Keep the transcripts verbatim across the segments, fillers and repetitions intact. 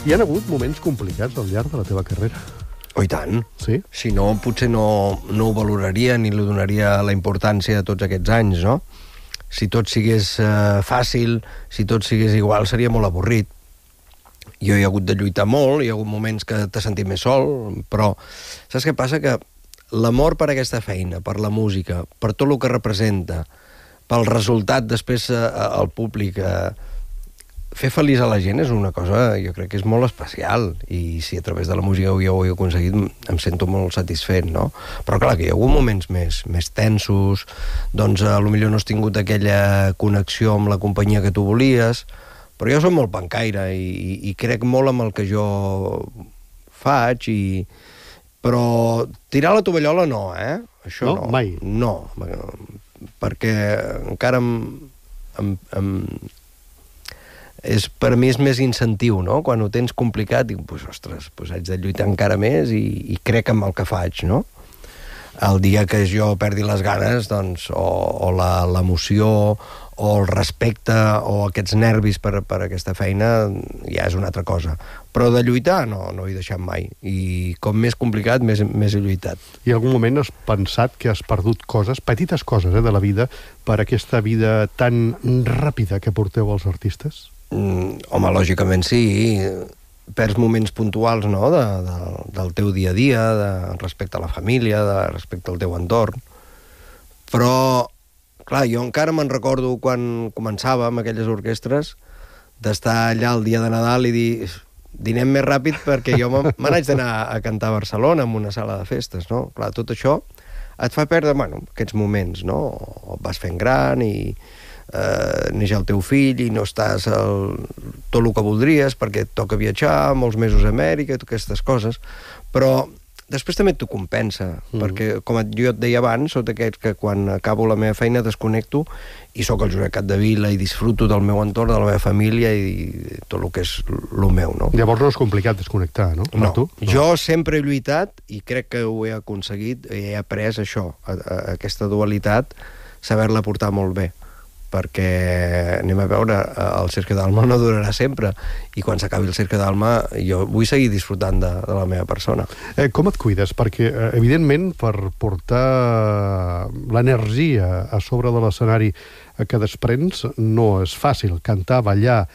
Hi ha hagut moments complicats al llarg de la teva carrera? Oh, i tant. Sí? Si no, potser no, no ho valoraria ni li donaria la importància de tots aquests anys, no? Si tot sigués eh, fàcil, si tot sigués igual, seria molt avorrit. Jo hi he hagut de lluitar molt, hi ha hagut moments que t'has sentit més sol, però saps què passa? Que l'amor per aquesta feina, per la música, per tot el que representa, pel resultat després eh, al públic, eh, fer feliç a la gent és una cosa, jo crec que és molt especial, i si a través de la música jo ho he aconseguit, em sento molt satisfet, no? Però clar, que hi ha hagut moments més, més tensos, doncs a lo millor no has tingut aquella connexió amb la companyia que tu volies, però jo soc molt pancaire i, i, i crec molt amb el que jo faig, i... però tirar la tovallola no, eh? Això no, no. Mai? No, perquè encara em... em, em és, per a mi és més incentiu, no? Quan ho tens complicat, dic, pues, ostres, pues haig de lluitar encara més i, i crec en el que faig, no? El dia que jo perdi les ganes, doncs, o, o l'emoció, o el respecte, o aquests nervis per, per aquesta feina, ja és una altra cosa. Però de lluitar, no, no he deixat mai. I com més complicat, més, més he lluitat. I en algun moment has pensat que has perdut coses, petites coses, eh, de la vida, per aquesta vida tan ràpida que porteu els artistes? Mm, home, lògicament sí, perds moments puntuals, no?, de, de, del teu dia a dia, de, respecte a la família, de, respecte al teu entorn, però, clar, jo encara me'n recordo quan començava amb aquelles orquestres d'estar allà el dia de Nadal i dir, dinem més ràpid perquè jo me n'haig d'anar a cantar a Barcelona en una sala de festes, no? Clar, tot això et fa perdre, bueno, aquests moments, no? O et vas fent gran i Uh, neix el teu fill i no estàs el, tot el que voldries perquè et toca viatjar, molts mesos a Amèrica, totes aquestes coses, però després també t'ho compensa, mm. perquè, com jo et deia abans, sóc d'aquests que quan acabo la meva feina desconnecto i sóc el Josep Capdevila i disfruto del meu entorn, de la meva família i tot el que és el meu, no? Llavors no és complicat desconnectar, no? No, tu? no. Jo sempre he lluitat i crec que ho he aconseguit, he après això, a, a, aquesta dualitat, saber-la portar molt bé, perquè anem a veure, el Cercle d'Alma no durarà sempre, i quan s'acabi el Cercle d'Alma jo vull seguir disfrutant de, de la meva persona. Eh, com et cuides? Perquè, eh, evidentment, per portar l'energia a sobre de l'escenari que desprens no és fàcil. Cantar, ballar,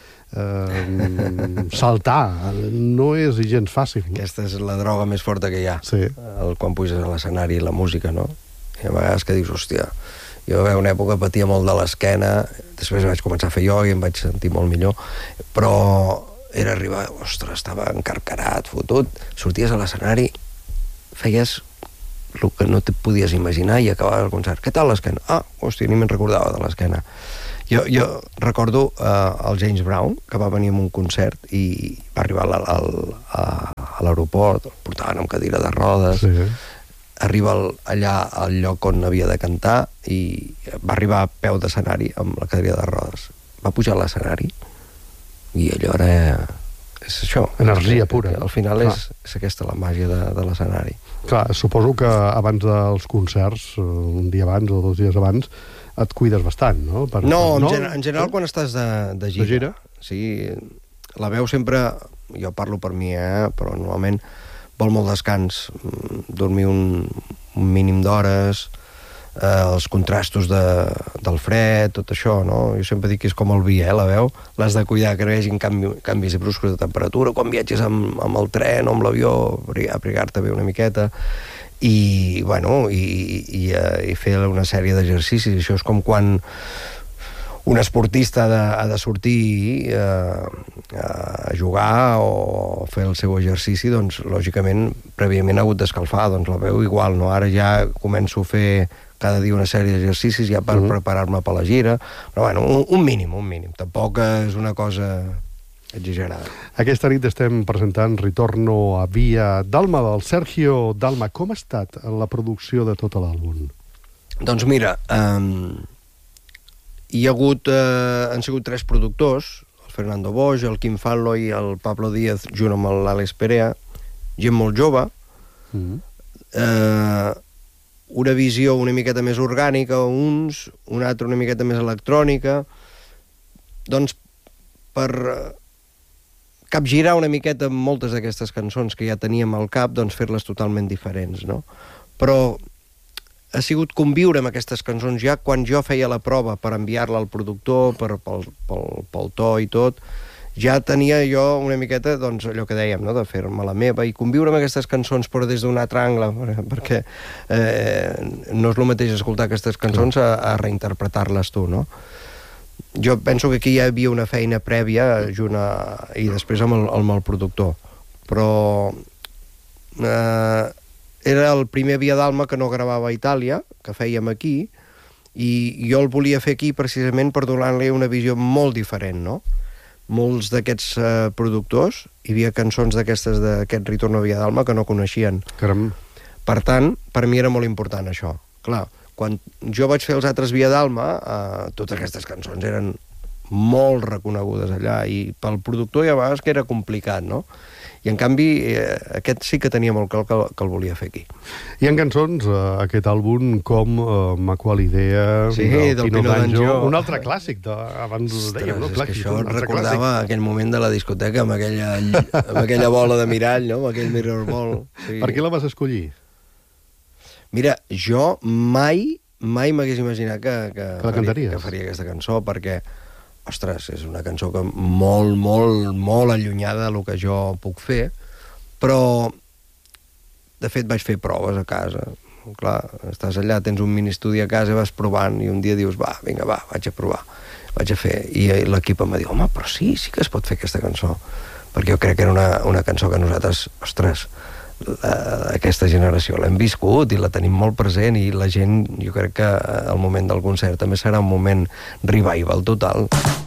eh, saltar, no és gens fàcil. No? Aquesta és la droga més forta que hi ha, sí. el, quan puges a l'escenari, la música, no? I a vegades que dius, hòstia, jo a una època patia molt de l'esquena, després vaig començar a fer ioga i em vaig sentir molt millor, però era arribar, ostres, estava encarcarat, fotut, sorties a l'escenari, feies el que no te podies imaginar i acabaves el concert. Què tal l'esquena? Ah, hòstia, ni me'n recordava de l'esquena. Jo, jo recordo uh, el James Brown, que va venir a un concert i va arribar al, al, a, a l'aeroport, el portaven amb cadira de rodes, sí. Arriba allà al lloc on havia de cantar i va arribar a peu d'escenari amb la cadira de rodes. Va pujar a l'escenari i allò era... és això. Energia pura. Al final és, és aquesta la màgia de, de l'escenari. Clar, suposo que abans dels concerts, un dia abans o dos dies abans, et cuides bastant, no? Per, no, per, en, no? Gen en general quan estàs de, de gira. De gira? Sí, la veu sempre... Jo parlo per mi, eh? Però normalment vol molt descans, dormir un, un mínim d'hores, eh, els contrastos de, del fred, tot això, no? Jo sempre dic que és com el vi, eh, la veu, l'has de cuidar, que no hi hagi canvi, canvis bruscos de temperatura, quan viatges amb, amb el tren o amb l'avió, abrigar-te bé una miqueta, i, bueno, i, i, i fer una sèrie d'exercicis. Això és com quan un esportista ha de, ha de sortir eh, a jugar o fer el seu exercici, doncs, lògicament, prèviament ha hagut d'escalfar, doncs la veu igual, no? Ara ja començo a fer cada dia una sèrie d'exercicis ja per uh -huh. preparar-me per la gira, però bueno, un, un mínim, un mínim. Tampoc és una cosa exagerada. Aquesta nit estem presentant Ritorno a Via Dalma, del Sergio Dalma. Com ha estat la producció de tot l'àlbum? Doncs mira, eh, hi ha hagut, eh, han sigut tres productors, el Fernando Boix, el Quim Fallo i el Pablo Díaz, junt amb l'Àlex Perea, gent molt jove, mm. eh, una visió una miqueta més orgànica, uns, una altra una miqueta més electrònica, doncs per capgirar una miqueta amb moltes d'aquestes cançons que ja teníem al cap, doncs fer-les totalment diferents, no? Però ha sigut conviure amb aquestes cançons ja quan jo feia la prova per enviar-la al productor, per, pel, pel, pel to i tot, ja tenia jo una miqueta, doncs, allò que dèiem, no?, de fer-me la meva i conviure amb aquestes cançons però des d'un altre angle, perquè eh, no és el mateix escoltar aquestes cançons a, a reinterpretar-les tu, no? Jo penso que aquí hi havia una feina prèvia junt a, i després amb el, amb el productor, però eh, era el primer Via d'Alma que no gravava a Itàlia, que fèiem aquí, i jo el volia fer aquí precisament per donar-li una visió molt diferent, no? Molts d'aquests eh, productors, hi havia cançons d'aquestes d'aquest Ritorno a Via d'Alma que no coneixien. Caram. Per tant, per mi era molt important això. Clar, quan jo vaig fer els altres Via d'Alma, eh, totes aquestes cançons eren molt reconegudes allà i pel productor hi ha vegades que era complicat, no? I en canvi eh, aquest sí que tenia molt clar que, que el volia fer aquí. Hi ha cançons, eh, aquest àlbum, com eh, M'ha Idea, sí, del, del Pino D'Angio, un altre clàssic, de, abans ho dèiem, no? És Clar, que això recordava clàssic. aquell moment de la discoteca amb aquella, amb aquella bola de mirall, no? Amb aquell mirror ball. Sí. Per què la vas escollir? Mira, jo mai, mai m'hagués imaginat que, que, que, la faria, que faria aquesta cançó, perquè ostres, és una cançó que molt, molt, molt allunyada del que jo puc fer, però de fet vaig fer proves a casa. Clar, estàs allà, tens un mini estudi a casa, vas provant i un dia dius, va, vinga, va, vaig a provar, vaig a fer. I l'equip em va dir, home, però sí, sí que es pot fer aquesta cançó, perquè jo crec que era una, una cançó que nosaltres, ostres, la, aquesta generació l'hem viscut i la tenim molt present i la gent, jo crec que al moment del concert també serà un moment revival total.